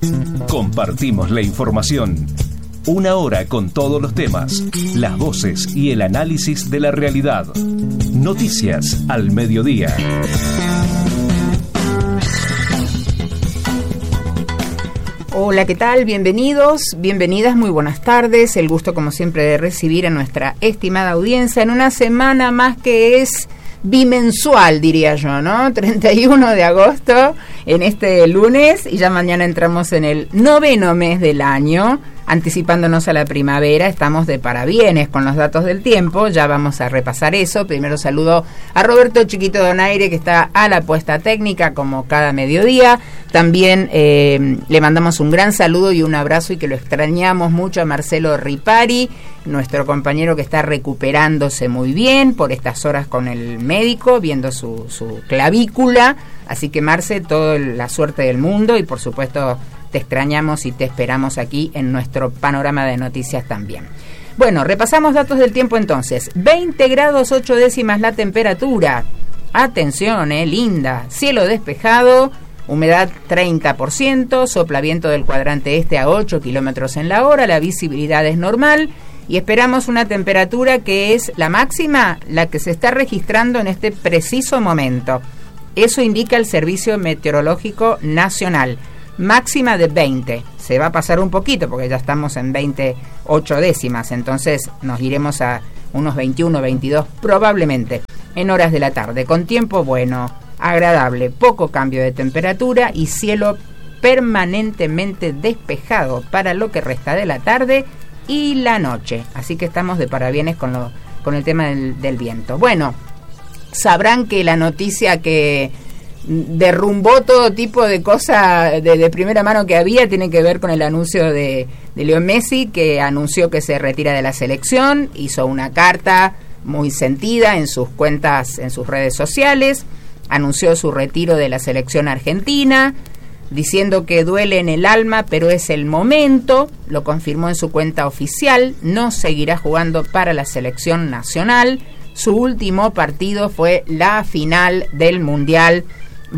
Compartimos la información. Una hora con todos los temas, las voces y el análisis de la realidad. Noticias al mediodía. Hola, ¿qué tal? Bienvenidos, bienvenidas, muy buenas tardes. El gusto, como siempre, de recibir a nuestra estimada audiencia en una semana más que es bimensual, diría yo, ¿no? 31 de agosto, en este lunes, y ya mañana entramos en el 9º mes del año, anticipándonos a la primavera. Estamos de parabienes con los datos del tiempo, ya vamos a repasar eso. Primero saludo a Roberto Chiquito Donaire, que está a la puesta técnica como cada mediodía. También le mandamos un gran saludo y un abrazo, y que lo extrañamos mucho, a Marcelo Ripari, nuestro compañero que está recuperándose muy bien por estas horas con el médico, viendo su clavícula. Así que, Marce, toda la suerte del mundo, y por supuesto te extrañamos y te esperamos aquí en nuestro panorama de noticias también. Bueno, repasamos datos del tiempo entonces. 20 grados 8 décimas la temperatura. Atención, linda. Cielo despejado, humedad 30%, sopla viento del cuadrante este a 8 kilómetros en la hora, la visibilidad es normal, y esperamos una temperatura que es la máxima, la que se está registrando en este preciso momento. Eso indica el Servicio Meteorológico Nacional. Máxima de 20. Se va a pasar un poquito porque ya estamos en 28 décimas, entonces nos iremos a unos 21, 22 probablemente en horas de la tarde, con tiempo bueno, agradable, poco cambio de temperatura y cielo permanentemente despejado para lo que resta de la tarde y la noche. Así que estamos de parabienes con el tema del viento. Bueno, sabrán que la noticia que derrumbó todo tipo de cosas de primera mano que había tiene que ver con el anuncio de Leo Messi, que anunció que se retira de la selección. Hizo una carta muy sentida en sus cuentas, en sus redes sociales, anunció su retiro de la selección argentina, diciendo que duele en el alma, pero es el momento. Lo confirmó en su cuenta oficial, no seguirá jugando para la selección nacional. Su último partido fue la final del Mundial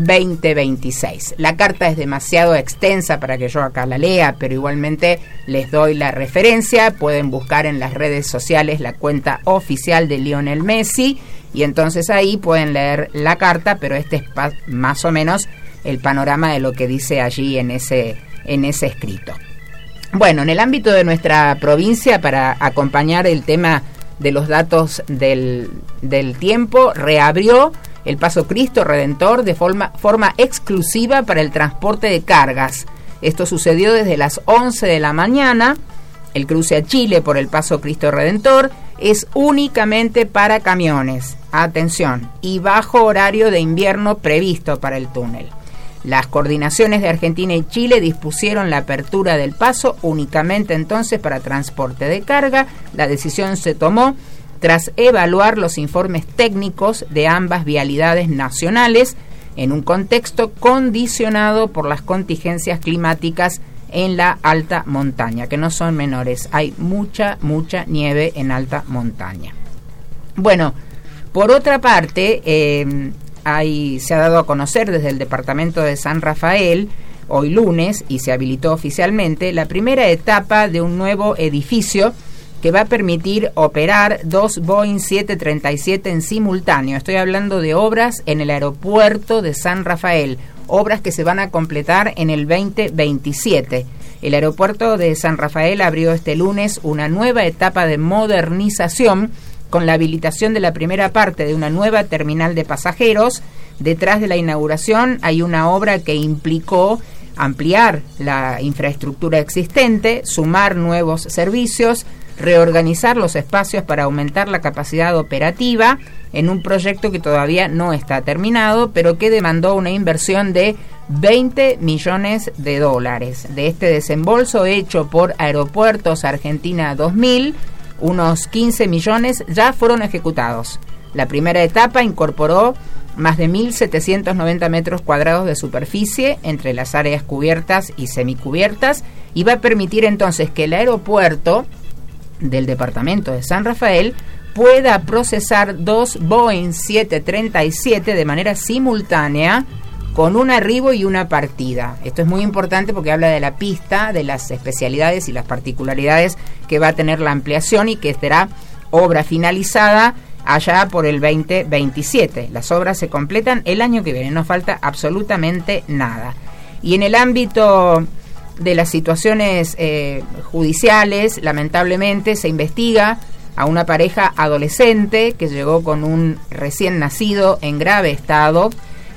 2026. La carta es demasiado extensa para que yo acá la lea, pero igualmente les doy la referencia. Pueden buscar en las redes sociales la cuenta oficial de Lionel Messi, y entonces ahí pueden leer la carta, pero este es más o menos el panorama de lo que dice allí en ese escrito. Bueno, en el ámbito de nuestra provincia, para acompañar el tema de los datos del tiempo, reabrió el Paso Cristo Redentor de forma exclusiva para el transporte de cargas. Esto sucedió desde las 11 de la mañana. El cruce a Chile por el Paso Cristo Redentor es únicamente para camiones. Atención, y bajo horario de invierno previsto para el túnel. Las coordinaciones de Argentina y Chile dispusieron la apertura del paso únicamente entonces para transporte de carga. La decisión se tomó tras evaluar los informes técnicos de ambas vialidades nacionales en un contexto condicionado por las contingencias climáticas en la alta montaña, que no son menores. Hay mucha nieve en alta montaña. Bueno, por otra parte, se ha dado a conocer desde el departamento de San Rafael, hoy lunes, y se habilitó oficialmente la primera etapa de un nuevo edificio que va a permitir operar 2 Boeing 737 en simultáneo. Estoy hablando de obras en el aeropuerto de San Rafael, obras que se van a completar en el 2027. El aeropuerto de San Rafael abrió este lunes una nueva etapa de modernización con la habilitación de la primera parte de una nueva terminal de pasajeros. Detrás de la inauguración hay una obra que implicó ampliar la infraestructura existente, sumar nuevos servicios, reorganizar los espacios para aumentar la capacidad operativa en un proyecto que todavía no está terminado, pero que demandó una inversión de $20 millones. De este desembolso hecho por Aeropuertos Argentina 2000, unos 15 millones ya fueron ejecutados. La primera etapa incorporó más de 1.790 metros cuadrados de superficie entre las áreas cubiertas y semicubiertas, y va a permitir entonces que el aeropuerto del departamento de San Rafael pueda procesar 2 Boeing 737 de manera simultánea con un arribo y una partida. Esto es muy importante porque habla de la pista, de las especialidades y las particularidades que va a tener la ampliación y que será obra finalizada allá por el 2027. Las obras se completan el año que viene, no falta absolutamente nada. Y en el ámbito de las situaciones judiciales, lamentablemente se investiga a una pareja adolescente que llegó con un recién nacido en grave estado.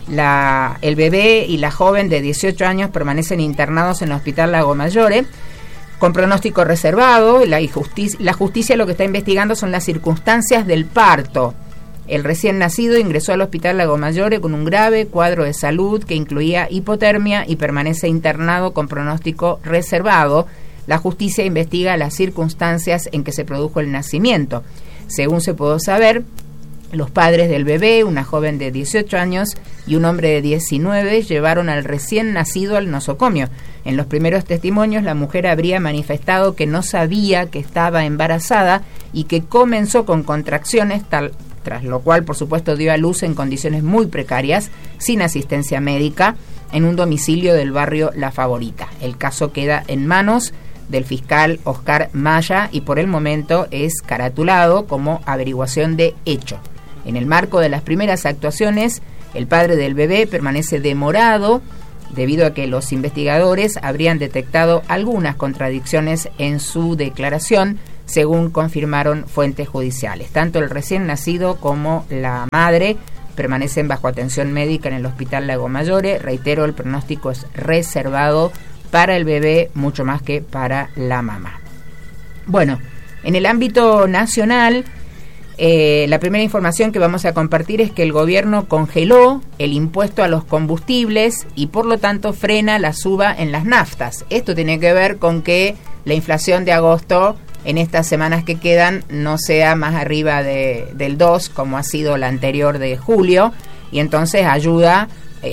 El bebé y la joven de 18 años permanecen internados en el Hospital Lago Maggiore con pronóstico reservado. La justicia lo que está investigando son las circunstancias del parto. El recién nacido ingresó al Hospital Lago Maggiore con un grave cuadro de salud que incluía hipotermia y permanece internado con pronóstico reservado. La justicia investiga las circunstancias en que se produjo el nacimiento. Según se pudo saber, los padres del bebé, una joven de 18 años y un hombre de 19, llevaron al recién nacido al nosocomio. En los primeros testimonios, la mujer habría manifestado que no sabía que estaba embarazada y que comenzó con contracciones, tras lo cual, por supuesto, dio a luz en condiciones muy precarias, sin asistencia médica, en un domicilio del barrio La Favorita. El caso queda en manos del fiscal Oscar Maya y por el momento es caratulado como averiguación de hecho. En el marco de las primeras actuaciones, el padre del bebé permanece demorado debido a que los investigadores habrían detectado algunas contradicciones en su declaración, según confirmaron fuentes judiciales. Tanto el recién nacido como la madre permanecen bajo atención médica en el Hospital Lago Maggiore. Reitero, el pronóstico es reservado para el bebé mucho más que para la mamá. Bueno, en el ámbito nacional, la primera información que vamos a compartir es que el gobierno congeló el impuesto a los combustibles y por lo tanto frena la suba en las naftas. Esto tiene que ver con que la inflación de agosto en estas semanas que quedan no sea más arriba del 2 como ha sido la anterior de julio, y entonces ayuda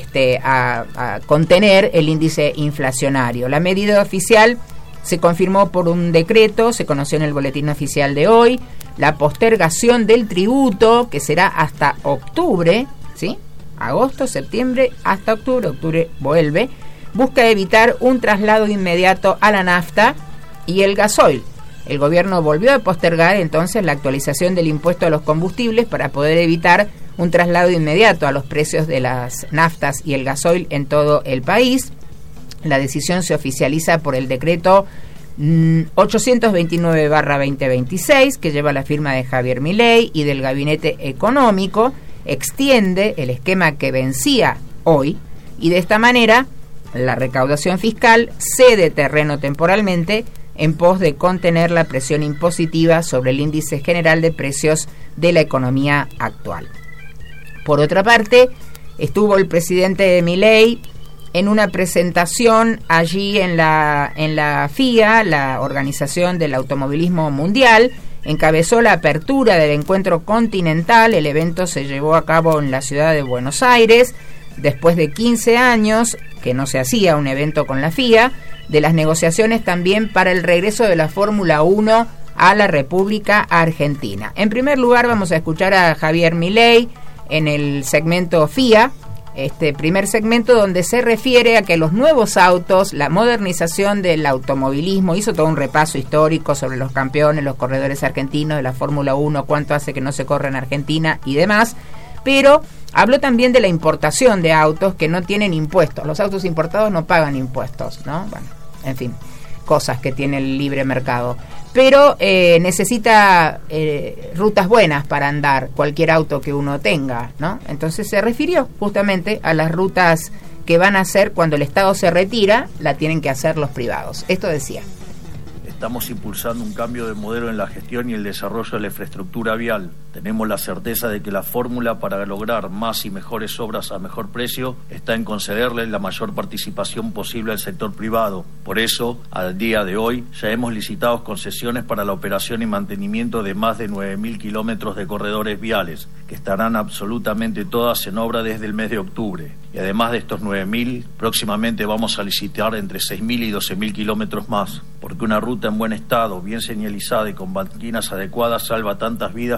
a contener el índice inflacionario. La medida oficial se confirmó por un decreto, se conoció en el boletín oficial de hoy. La postergación del tributo, que será hasta octubre, ¿sí? Agosto, septiembre, hasta octubre. Octubre vuelve. Busca evitar un traslado inmediato a la nafta y el gasoil. El gobierno volvió a postergar entonces la actualización del impuesto a los combustibles para poder evitar un traslado inmediato a los precios de las naftas y el gasoil en todo el país. La decisión se oficializa por el decreto 829/2026, que lleva la firma de Javier Milei y del Gabinete Económico. Extiende el esquema que vencía hoy y de esta manera la recaudación fiscal cede terreno temporalmente en pos de contener la presión impositiva sobre el índice general de precios de la economía actual. Por otra parte, estuvo el presidente Milei en una presentación allí en la FIA, la Organización del Automovilismo Mundial. Encabezó la apertura del encuentro continental. El evento se llevó a cabo en la ciudad de Buenos Aires, después de 15 años que no se hacía un evento con la FIA, de las negociaciones también para el regreso de la Fórmula 1 a la República Argentina. En primer lugar, vamos a escuchar a Javier Milei en el segmento FIA, este primer segmento donde se refiere a que los nuevos autos, la modernización del automovilismo, hizo todo un repaso histórico sobre los campeones, los corredores argentinos de la Fórmula 1, cuánto hace que no se corre en Argentina y demás, pero habló también de la importación de autos que no tienen impuestos. Los autos importados no pagan impuestos, ¿no? Bueno, en fin, cosas que tiene el libre mercado. Pero necesita rutas buenas para andar cualquier auto que uno tenga, ¿no? Entonces se refirió justamente a las rutas que van a hacer cuando el Estado se retira, la tienen que hacer los privados. Esto decía. Estamos impulsando un cambio de modelo en la gestión y el desarrollo de la infraestructura vial. Tenemos la certeza de que la fórmula para lograr más y mejores obras a mejor precio está en concederle la mayor participación posible al sector privado. Por eso, al día de hoy, ya hemos licitado concesiones para la operación y mantenimiento de más de 9.000 kilómetros de corredores viales, que estarán absolutamente todas en obra desde el mes de octubre. Y además de estos 9.000, próximamente vamos a licitar entre 6.000 y 12.000 kilómetros más, porque una ruta en buen estado, bien señalizada y con banquinas adecuadas salva tantas vidas como un auto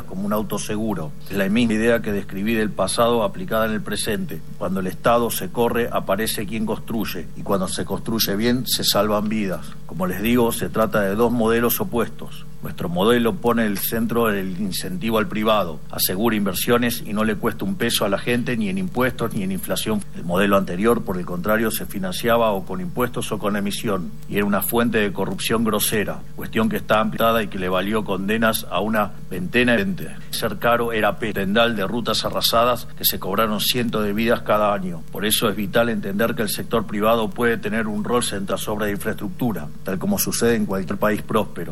autoseguro. Es la misma idea que describí del pasado aplicada en el presente. Cuando el Estado se corre, aparece quien construye, y cuando se construye bien, se salvan vidas. Como les digo, se trata de dos modelos opuestos. Nuestro modelo pone el centro el incentivo al privado, asegura inversiones y no le cuesta un peso a la gente ni en impuestos ni en inflación. El modelo anterior, por el contrario, se financiaba o con impuestos o con emisión y era una fuente de corrupción grosera, cuestión que está ampliada y que le valió condenas a una veintena de gente. Ser caro era tendal de rutas arrasadas que se cobraron cientos de vidas cada año. Por eso es vital entender que el sector privado puede tener un rol central sobre la infraestructura, tal como sucede en cualquier país próspero.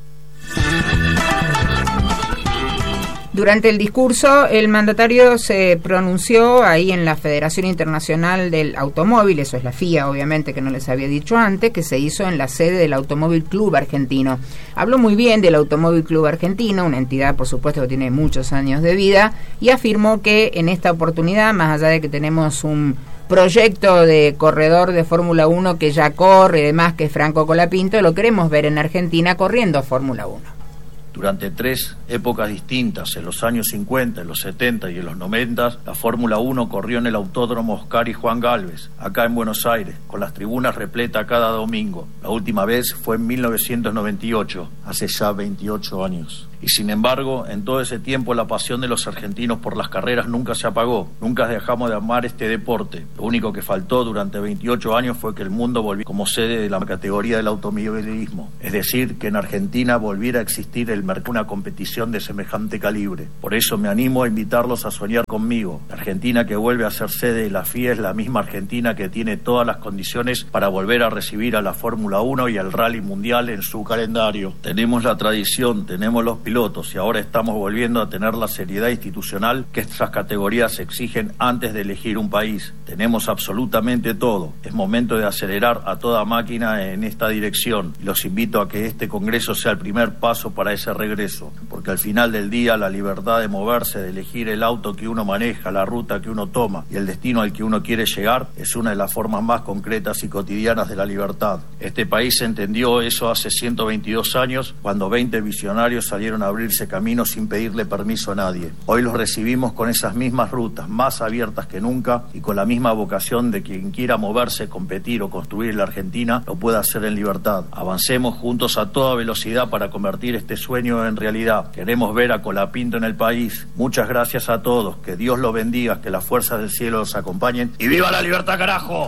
Durante el discurso, el mandatario se pronunció ahí en la Federación Internacional del Automóvil, eso es la FIA, obviamente, que no les había dicho antes, que se hizo en la sede del Automóvil Club Argentino. Habló muy bien del Automóvil Club Argentino, una entidad, por supuesto, que tiene muchos años de vida, y afirmó que en esta oportunidad, más allá de que tenemos un proyecto de corredor de Fórmula 1 que ya corre y demás, que es Franco Colapinto, lo queremos ver en Argentina corriendo Fórmula 1. Durante 3 épocas distintas, en los años 50, en los 70 y en los 90, la Fórmula 1 corrió en el Autódromo Oscar y Juan Gálvez, acá en Buenos Aires, con las tribunas repletas cada domingo. La última vez fue en 1998, hace ya 28 años. Y sin embargo, en todo ese tiempo la pasión de los argentinos por las carreras nunca se apagó, nunca dejamos de amar este deporte. Lo único que faltó durante 28 años fue que el mundo volviera como sede de la categoría del automovilismo, es decir, que en Argentina volviera a existir una competición de semejante calibre. Por eso me animo a invitarlos a soñar conmigo. La Argentina que vuelve a ser sede de la FIA es la misma Argentina que tiene todas las condiciones para volver a recibir a la Fórmula 1 y al Rally Mundial en su calendario. Tenemos la tradición, tenemos los pilotos y ahora estamos volviendo a tener la seriedad institucional que estas categorías exigen antes de elegir un país. Tenemos absolutamente todo. Es momento de acelerar a toda máquina en esta dirección. Los invito a que este Congreso sea el primer paso para ese regreso, porque al final del día la libertad de moverse, de elegir el auto que uno maneja, la ruta que uno toma y el destino al que uno quiere llegar es una de las formas más concretas y cotidianas de la libertad. Este país entendió eso hace 122 años cuando 20 visionarios salieron a abrirse camino sin pedirle permiso a nadie. Hoy los recibimos con esas mismas rutas, más abiertas que nunca y con la misma vocación de quien quiera moverse, competir o construir en la Argentina lo pueda hacer en libertad. Avancemos juntos a toda velocidad para convertir este sueño en realidad. Queremos ver a Colapinto en el país. Muchas gracias a todos, que Dios los bendiga, que las fuerzas del cielo los acompañen y ¡viva la libertad, carajo!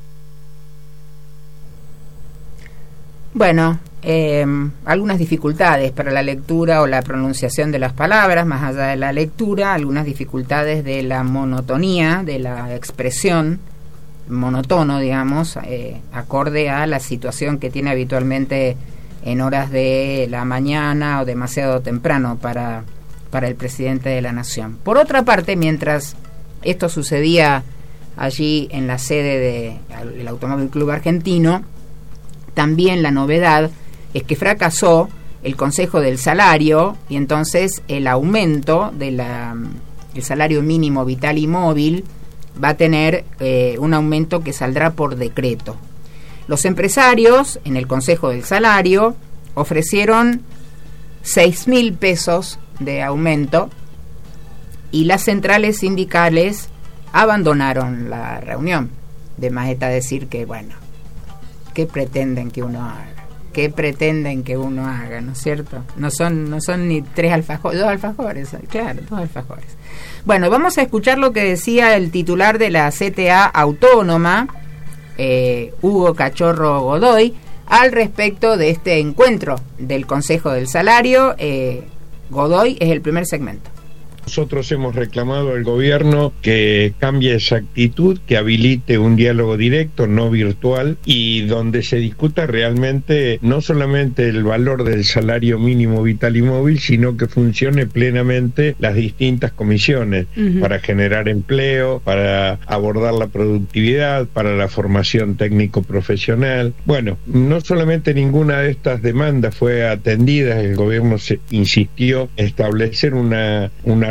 Bueno, algunas dificultades para la lectura o la pronunciación de las palabras, más allá de la lectura, algunas dificultades de la monotonía, de la expresión, monotono, digamos, acorde a la situación que tiene habitualmente en horas de la mañana o demasiado temprano para el presidente de la Nación. Por otra parte, mientras esto sucedía allí en la sede del Automóvil Club Argentino, también la novedad es que fracasó el Consejo del Salario y entonces el aumento del salario mínimo vital y móvil va a tener un aumento que saldrá por decreto. Los empresarios en el Consejo del Salario ofrecieron 6.000 pesos de aumento y las centrales sindicales abandonaron la reunión. De más está decir que, bueno, ¿qué pretenden que uno haga? ¿Qué pretenden que uno haga? ¿No es cierto? No son ni 2 alfajores, claro, 2 alfajores. Bueno, vamos a escuchar lo que decía el titular de la CTA Autónoma, Hugo Cachorro Godoy, al respecto de este encuentro del Consejo del Salario. Godoy es el primer segmento. Nosotros hemos reclamado al gobierno que cambie esa actitud, que habilite un diálogo directo, no virtual, y donde se discuta realmente no solamente el valor del salario mínimo vital y móvil, sino que funcione plenamente las distintas comisiones para generar empleo, para abordar la productividad, para la formación técnico-profesional. Bueno, no solamente ninguna de estas demandas fue atendida, el gobierno insistió en establecer una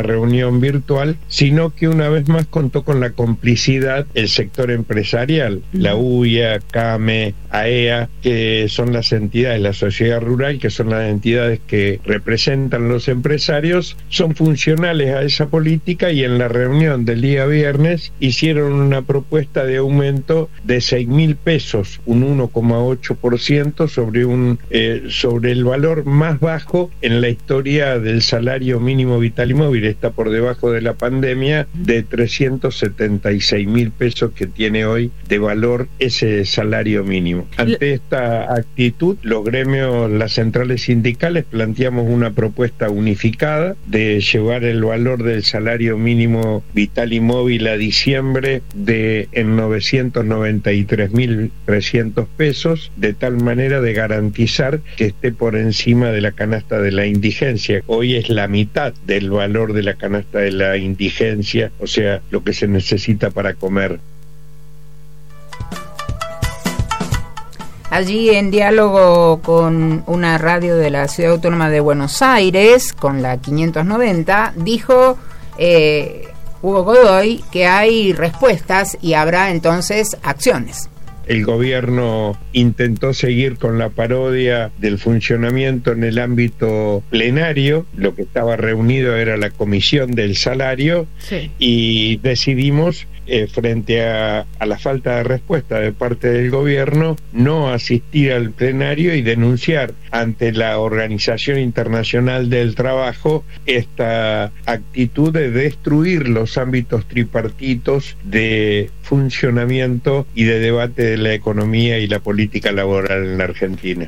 reunión virtual, sino que una vez más contó con la complicidad del sector empresarial, la UIA, CAME, AEA, que son las entidades, la sociedad rural, que son las entidades que representan los empresarios, son funcionales a esa política, y en la reunión del día viernes hicieron una propuesta de aumento de 6.000 pesos, un 1,8% sobre el valor más bajo en la historia del salario mínimo vital y móvil. Está por debajo de la pandemia, de 376.000 pesos que tiene hoy de valor ese salario mínimo. Ante esta actitud, los gremios, las centrales sindicales, planteamos una propuesta unificada de llevar el valor del salario mínimo vital y móvil a diciembre en 993.300 pesos, de tal manera de garantizar que esté por encima de la canasta de la indigencia. Hoy es la mitad del valor de la canasta de la indigencia, o sea, lo que se necesita para comer. Allí, en diálogo con una radio de la Ciudad Autónoma de Buenos Aires, con la 590, dijo Hugo Godoy que hay respuestas y habrá entonces acciones. El gobierno intentó seguir con la parodia del funcionamiento en el ámbito plenario. Lo que estaba reunido era la comisión del salario, sí. Y decidimos, frente a la falta de respuesta de parte del gobierno, no asistir al plenario y denunciar ante la Organización Internacional del Trabajo esta actitud de destruir los ámbitos tripartitos de funcionamiento y de debate de la economía y la política laboral en la Argentina.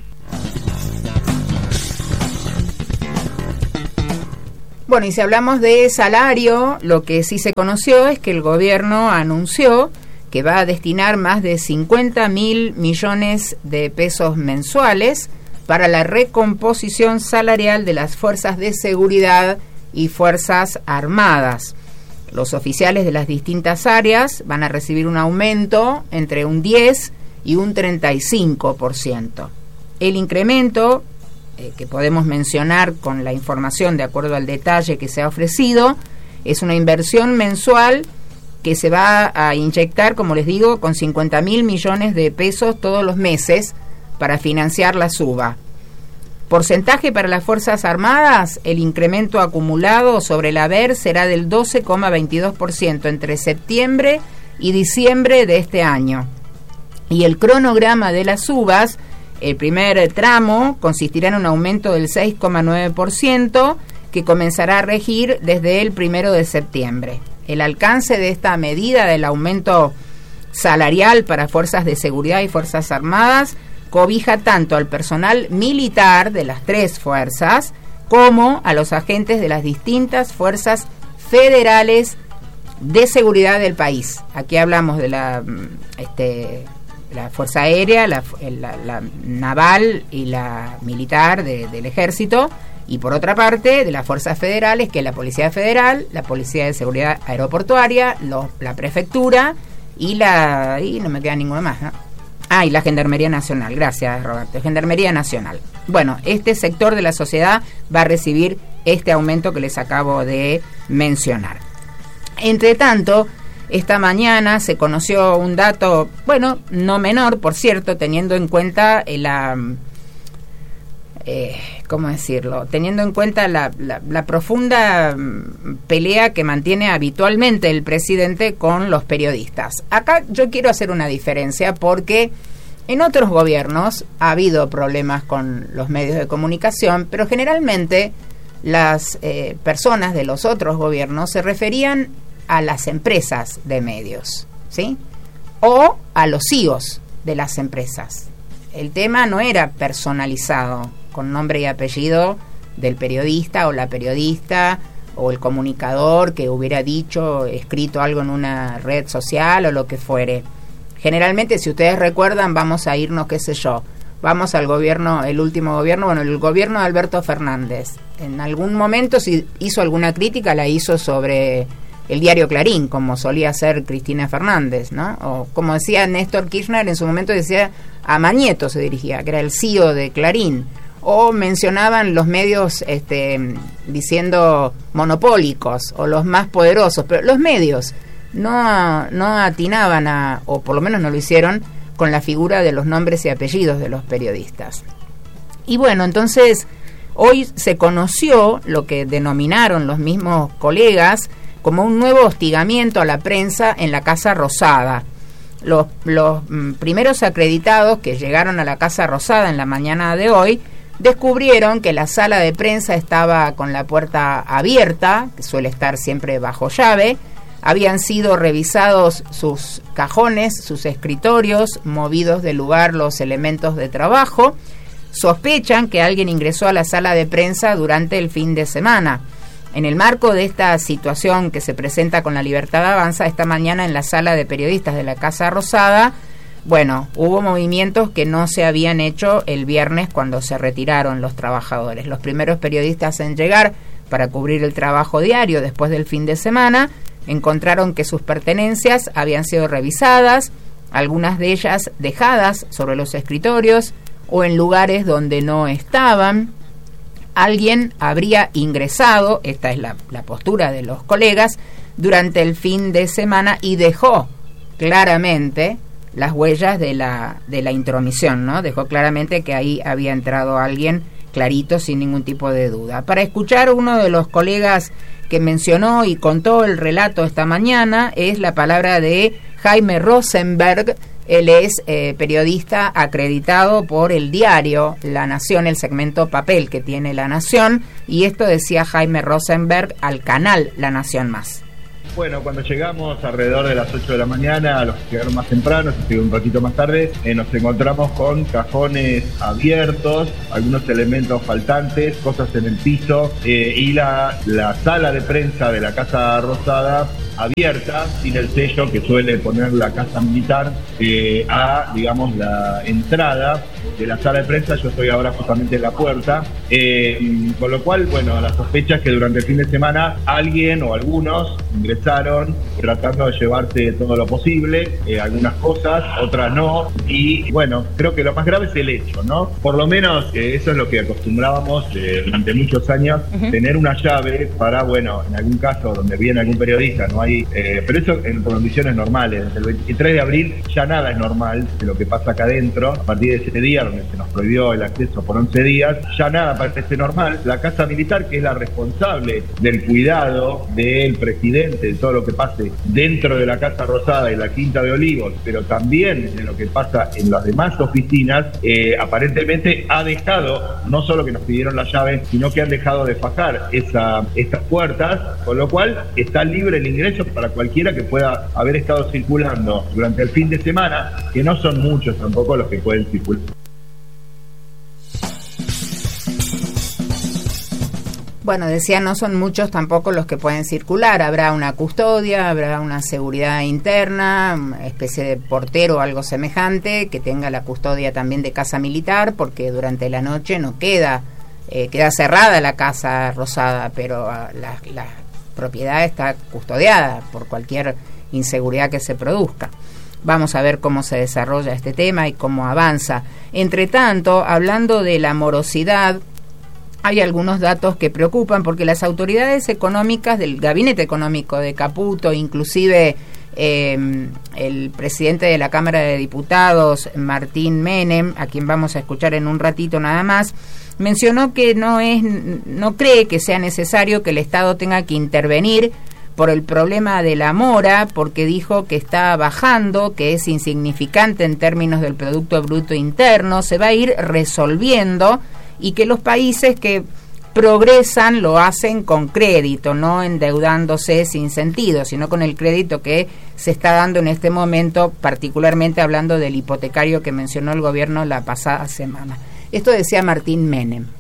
Bueno, y si hablamos de salario, lo que sí se conoció es que el gobierno anunció que va a destinar más de 50.000 millones de pesos mensuales para la recomposición salarial de las fuerzas de seguridad y fuerzas armadas. Los oficiales de las distintas áreas van a recibir un aumento entre un 10 y un 35%. El incremento, que podemos mencionar con la información de acuerdo al detalle que se ha ofrecido, es una inversión mensual que se va a inyectar, como les digo, con 50.000 millones de pesos todos los meses para financiar la suba. Porcentaje para las Fuerzas Armadas, el incremento acumulado sobre el haber será del 12,22% entre septiembre y diciembre de este año. Y el cronograma de las subas, el primer tramo consistirá en un aumento del 6,9% que comenzará a regir desde el 1 de septiembre. El alcance de esta medida del aumento salarial para fuerzas de seguridad y fuerzas armadas cobija tanto al personal militar de las tres fuerzas como a los agentes de las distintas fuerzas federales de seguridad del país. Aquí hablamos de la Fuerza Aérea, la naval y la militar del Ejército, y por otra parte de las fuerzas federales, que es la Policía Federal, la Policía de Seguridad Aeroportuaria, la Prefectura y no me queda ninguna más, ¿no? Y la Gendarmería Nacional. Gracias, Roberto. Gendarmería Nacional. Bueno, este sector de la sociedad va a recibir este aumento que les acabo de mencionar. Entre tanto, esta mañana se conoció un dato, bueno, no menor, por cierto, teniendo en cuenta teniendo en cuenta la profunda pelea que mantiene habitualmente el presidente con los periodistas. Acá yo quiero hacer una diferencia porque en otros gobiernos ha habido problemas con los medios de comunicación, pero generalmente las personas de los otros gobiernos se referían a las empresas de medios, ¿sí? O a los CEOs de las empresas. El tema no era personalizado con nombre y apellido del periodista o la periodista o el comunicador que hubiera escrito algo en una red social o lo que fuere. Generalmente, si ustedes recuerdan, vamos a irnos, vamos al gobierno, el último gobierno, el gobierno de Alberto Fernández. En algún momento, si hizo alguna crítica, la hizo sobre el diario Clarín, como solía hacer Cristina Fernández, ¿no? O como decía Néstor Kirchner, en su momento decía a Mañeto se dirigía, que era el CEO de Clarín. o mencionaban los medios diciendo monopólicos o los más poderosos, pero los medios no atinaban o por lo menos no lo hicieron, con la figura de los nombres y apellidos de los periodistas. Y bueno, entonces hoy se conoció lo que denominaron los mismos colegas como un nuevo hostigamiento a la prensa en la Casa Rosada. Los primeros acreditados que llegaron a la Casa Rosada en la mañana de hoy descubrieron que la sala de prensa estaba con la puerta abierta, que suele estar siempre bajo llave. Habían sido revisados sus cajones, sus escritorios, movidos del lugar los elementos de trabajo. Sospechan que alguien ingresó a la sala de prensa durante el fin de semana. En el marco de esta situación que se presenta con La Libertad Avanza esta mañana en la sala de periodistas de la Casa Rosada, bueno, hubo movimientos que no se habían hecho el viernes cuando se retiraron los trabajadores. Los primeros periodistas en llegar para cubrir el trabajo diario después del fin de semana encontraron que sus pertenencias habían sido revisadas, algunas de ellas dejadas sobre los escritorios o en lugares donde no estaban. Alguien habría ingresado, esta es la postura de los colegas, durante el fin de semana y dejó claramente las huellas de la intromisión, ¿no? Dejó claramente que ahí había entrado alguien clarito, sin ningún tipo de duda. Para escuchar uno de los colegas que mencionó y contó el relato esta mañana es la palabra de Jaime Rosenberg. Él es periodista acreditado por el diario La Nación, el segmento papel que tiene La Nación, y esto decía Jaime Rosenberg al canal La Nación Más. Bueno, cuando llegamos alrededor de las 8 de la mañana, a los que llegaron más temprano, si un ratito más tarde, nos encontramos con cajones abiertos, algunos elementos faltantes, cosas en el piso y la sala de prensa de la Casa Rosada abierta, sin el sello que suele poner la Casa Militar a, digamos, la entrada de la sala de prensa. Yo estoy ahora justamente en la puerta, con lo cual, bueno, la sospecha es que durante el fin de semana alguien o algunos ingresaron tratando de llevarse todo lo posible, algunas cosas, otras no, y bueno, creo que lo más grave es el hecho, ¿no? Por lo menos eso es lo que acostumbrábamos durante muchos años, tener una llave para, bueno, en algún caso donde viene algún periodista, no hay, pero eso en condiciones normales. Desde el 23 de abril ya nada es normal de lo que pasa acá adentro. A partir de ese día donde se nos prohibió el acceso por 11 días, ya nada parece normal. La Casa Militar, que es la responsable del cuidado del presidente, de todo lo que pase dentro de la Casa Rosada y la Quinta de Olivos, pero también de lo que pasa en las demás oficinas, aparentemente ha dejado, no solo que nos pidieron la llave, sino que han dejado de fajar estas puertas, con lo cual está libre el ingreso para cualquiera que pueda haber estado circulando durante el fin de semana, que no son muchos tampoco los que pueden circular. Bueno, decía, no son muchos tampoco los que pueden circular. Habrá una custodia, habrá una seguridad interna, una especie de portero o algo semejante, que tenga la custodia también de Casa Militar, porque durante la noche no queda cerrada la Casa Rosada, pero la propiedad está custodiada por cualquier inseguridad que se produzca. Vamos a ver cómo se desarrolla este tema y cómo avanza. Entre tanto, hablando de la morosidad, hay algunos datos que preocupan, porque las autoridades económicas del Gabinete Económico de Caputo, inclusive el presidente de la Cámara de Diputados, Martín Menem, a quien vamos a escuchar en un ratito nada más, mencionó que no cree que sea necesario que el Estado tenga que intervenir por el problema de la mora, porque dijo que está bajando, que es insignificante en términos del Producto Bruto Interno, se va a ir resolviendo, y que los países que progresan lo hacen con crédito, no endeudándose sin sentido, sino con el crédito que se está dando en este momento, particularmente hablando del hipotecario que mencionó el gobierno la pasada semana. Esto decía Martín Menem.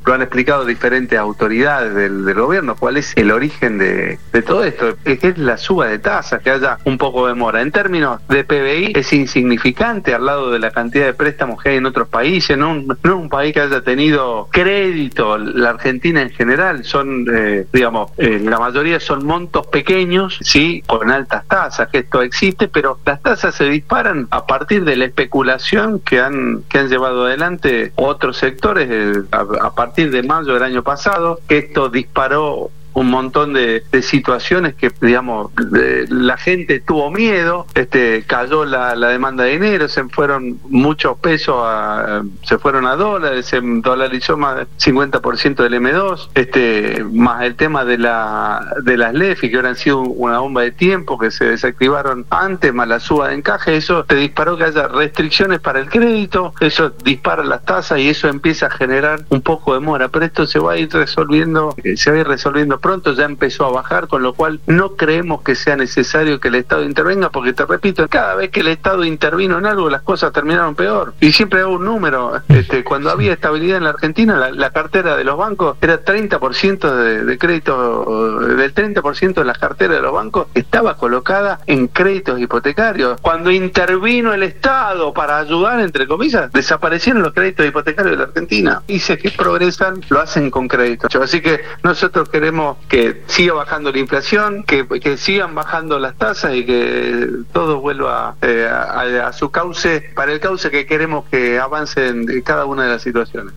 lo han explicado diferentes autoridades del gobierno, cuál es el origen de todo esto, es la suba de tasas, que haya un poco de mora. En términos de PBI es insignificante al lado de la cantidad de préstamos que hay en otros países, no es un país que haya tenido crédito. La Argentina en general son, la mayoría son montos pequeños, sí, con altas tasas, que esto existe, pero las tasas se disparan a partir de la especulación que han llevado adelante otros sectores a partir de mayo del año pasado, que esto disparó un montón de situaciones que, la gente tuvo miedo, cayó la demanda de dinero, se fueron muchos pesos, se fueron a dólares, se dolarizó más del 50% del M2, más el tema de las LEFI, que ahora han sido una bomba de tiempo, que se desactivaron antes, más la suba de encaje. Eso te disparó que haya restricciones para el crédito, eso dispara las tasas y eso empieza a generar un poco de mora, pero esto se va a ir resolviendo pronto, ya empezó a bajar, con lo cual no creemos que sea necesario que el Estado intervenga, porque te repito, cada vez que el Estado intervino en algo, las cosas terminaron peor. Y siempre hago un número, cuando había estabilidad en la Argentina, la cartera de los bancos era 30% de crédito, del 30% de las carteras de los bancos estaba colocada en créditos hipotecarios. Cuando intervino el Estado para ayudar, entre comillas, desaparecieron los créditos hipotecarios de la Argentina. Dice que progresan, lo hacen con créditos. Así que nosotros queremos que siga bajando la inflación, que sigan bajando las tasas y que todo vuelva a su cauce, para el cauce que queremos que avance en cada una de las situaciones.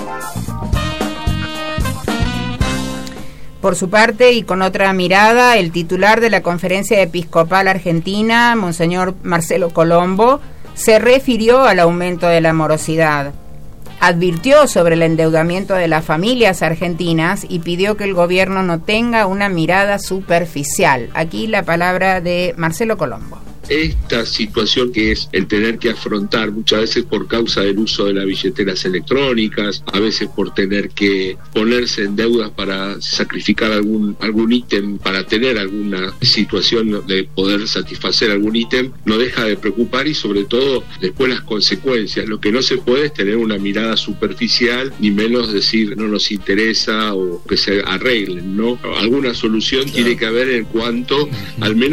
Por su parte, y con otra mirada, el titular de la Conferencia Episcopal Argentina, Monseñor Marcelo Colombo, se refirió al aumento de la morosidad. Advirtió sobre el endeudamiento de las familias argentinas y pidió que el gobierno no tenga una mirada superficial. Aquí la palabra de Marcelo Colombo. Esta situación que es el tener que afrontar muchas veces por causa del uso de las billeteras electrónicas, a veces por tener que ponerse en deudas para sacrificar algún ítem, para tener alguna situación de poder satisfacer algún ítem, no deja de preocupar, y sobre todo después las consecuencias. Lo que no se puede es tener una mirada superficial, ni menos decir no nos interesa o que se arreglen, ¿no? Alguna solución tiene que haber en cuanto al menos